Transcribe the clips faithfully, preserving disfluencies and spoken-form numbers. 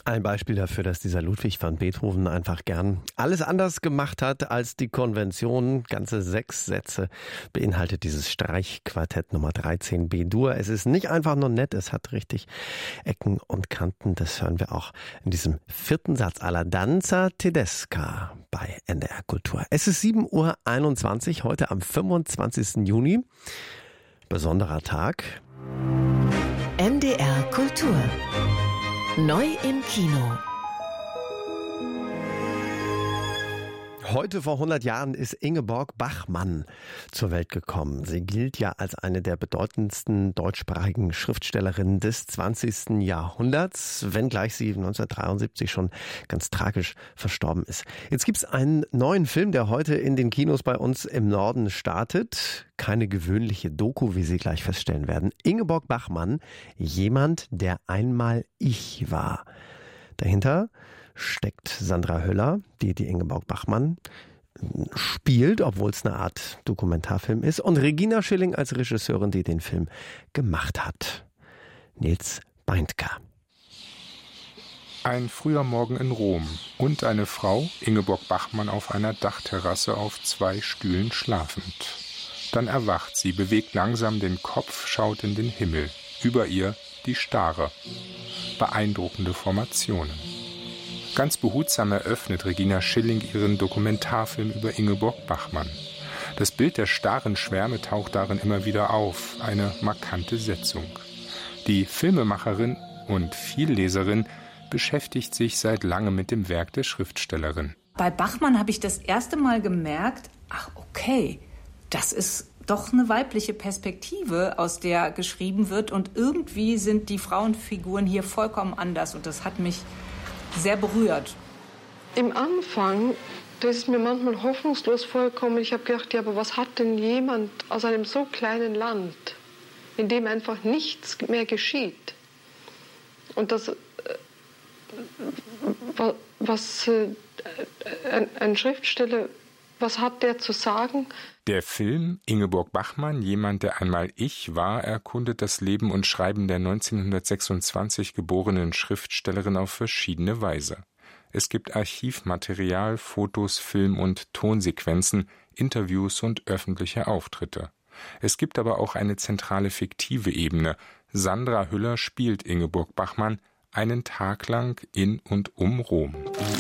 Ein Beispiel dafür, dass dieser Ludwig van Beethoven einfach gern alles anders gemacht hat als die Konvention. Ganze sechs Sätze beinhaltet dieses Streichquartett Nummer dreizehn B-Dur. Es ist nicht einfach nur nett, es hat richtig Ecken und Kanten. Das hören wir auch in diesem vierten Satz aller Danza Tedesca bei N D R Kultur. Es ist sieben Uhr einundzwanzig, heute am fünfundzwanzigsten Juni. Besonderer Tag. N D R Kultur. Neu im Kino. Heute vor hundert Jahren ist Ingeborg Bachmann zur Welt gekommen. Sie gilt ja als eine der bedeutendsten deutschsprachigen Schriftstellerinnen des zwanzigsten Jahrhunderts, wenngleich sie neunzehnhundertdreiundsiebzig schon ganz tragisch verstorben ist. Jetzt gibt's einen neuen Film, der heute in den Kinos bei uns im Norden startet. Keine gewöhnliche Doku, wie Sie gleich feststellen werden. Ingeborg Bachmann, jemand, der einmal ich war. Dahinter steckt Sandra Höller, die die Ingeborg Bachmann spielt, obwohl es eine Art Dokumentarfilm ist, und Regina Schilling als Regisseurin, die den Film gemacht hat. Nils Beindker. Ein früher Morgen in Rom und eine Frau, Ingeborg Bachmann, auf einer Dachterrasse auf zwei Stühlen schlafend. Dann erwacht sie, bewegt langsam den Kopf, schaut in den Himmel. Über ihr die Stare. Beeindruckende Formationen. Ganz behutsam eröffnet Regina Schilling ihren Dokumentarfilm über Ingeborg Bachmann. Das Bild der starren Schwärme taucht darin immer wieder auf, eine markante Setzung. Die Filmemacherin und Vielleserin beschäftigt sich seit langem mit dem Werk der Schriftstellerin. Bei Bachmann habe ich das erste Mal gemerkt, ach okay, das ist doch eine weibliche Perspektive, aus der geschrieben wird, und irgendwie sind die Frauenfiguren hier vollkommen anders, und das hat mich sehr berührt. Im Anfang, das ist mir manchmal hoffnungslos vorgekommen. Ich habe gedacht, ja, aber was hat denn jemand aus einem so kleinen Land, in dem einfach nichts mehr geschieht? Und das, äh, was äh, ein, ein Schriftsteller, was hat der zu sagen? Der Film Ingeborg Bachmann, jemand, der einmal ich war, erkundet das Leben und Schreiben der neunzehnhundertsechsundzwanzig geborenen Schriftstellerin auf verschiedene Weise. Es gibt Archivmaterial, Fotos, Film- und Tonsequenzen, Interviews und öffentliche Auftritte. Es gibt aber auch eine zentrale fiktive Ebene. Sandra Hüller spielt Ingeborg Bachmann einen Tag lang in und um Rom.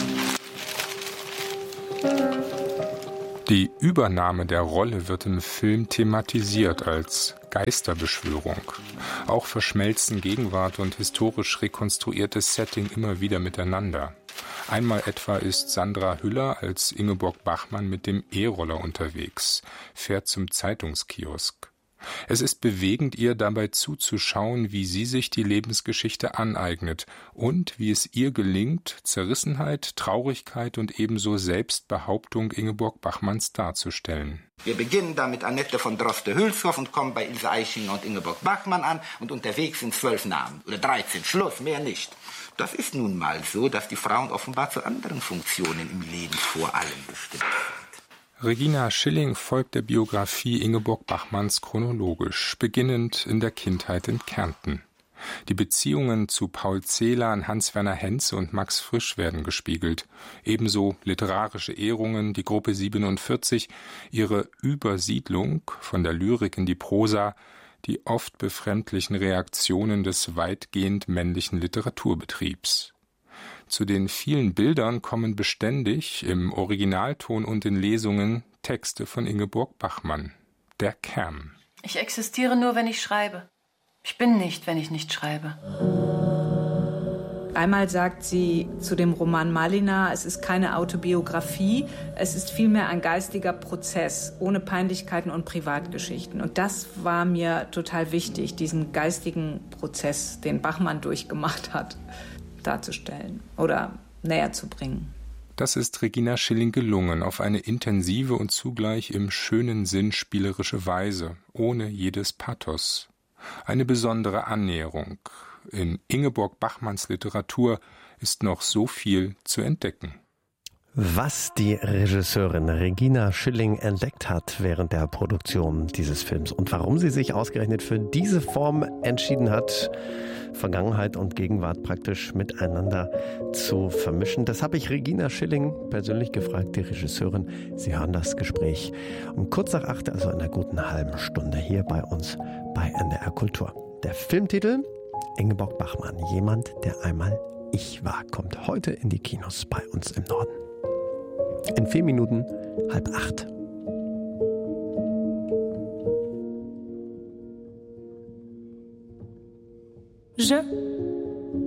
Die Übernahme der Rolle wird im Film thematisiert als Geisterbeschwörung. Auch verschmelzen Gegenwart und historisch rekonstruiertes Setting immer wieder miteinander. Einmal etwa ist Sandra Hüller als Ingeborg Bachmann mit dem E-Roller unterwegs, fährt zum Zeitungskiosk. Es ist bewegend, ihr dabei zuzuschauen, wie sie sich die Lebensgeschichte aneignet und wie es ihr gelingt, Zerrissenheit, Traurigkeit und ebenso Selbstbehauptung Ingeborg Bachmanns darzustellen. Wir beginnen da mit Annette von Droste-Hülshoff und kommen bei Ilse Aichinger und Ingeborg Bachmann an, und unterwegs sind zwölf Namen oder dreizehn, Schluss, mehr nicht. Das ist nun mal so, dass die Frauen offenbar zu anderen Funktionen im Leben vor allem bestimmt sind. Regina Schilling folgt der Biografie Ingeborg Bachmanns chronologisch, beginnend in der Kindheit in Kärnten. Die Beziehungen zu Paul Celan, Hans-Werner Henze und Max Frisch werden gespiegelt. Ebenso literarische Ehrungen, die Gruppe siebenundvierzig, ihre Übersiedlung von der Lyrik in die Prosa, die oft befremdlichen Reaktionen des weitgehend männlichen Literaturbetriebs. Zu den vielen Bildern kommen beständig im Originalton und in Lesungen Texte von Ingeborg Bachmann. Der Kern. Ich existiere nur, wenn ich schreibe. Ich bin nicht, wenn ich nicht schreibe. Einmal sagt sie zu dem Roman Malina, es ist keine Autobiografie, es ist vielmehr ein geistiger Prozess, ohne Peinlichkeiten und Privatgeschichten. Und das war mir total wichtig, diesen geistigen Prozess, den Bachmann durchgemacht hat, darzustellen oder näher zu bringen. Das ist Regina Schilling gelungen, auf eine intensive und zugleich im schönen Sinn spielerische Weise, ohne jedes Pathos. Eine besondere Annäherung. In Ingeborg Bachmanns Literatur ist noch so viel zu entdecken. Was die Regisseurin Regina Schilling entdeckt hat während der Produktion dieses Films und warum sie sich ausgerechnet für diese Form entschieden hat, Vergangenheit und Gegenwart praktisch miteinander zu vermischen. Das habe ich Regina Schilling persönlich gefragt, die Regisseurin. Sie hören das Gespräch um kurz nach acht, also in einer guten halben Stunde hier bei uns bei N D R Kultur. Der Filmtitel Ingeborg Bachmann, jemand, der einmal ich war, kommt heute in die Kinos bei uns im Norden. In vier Minuten halb acht. Je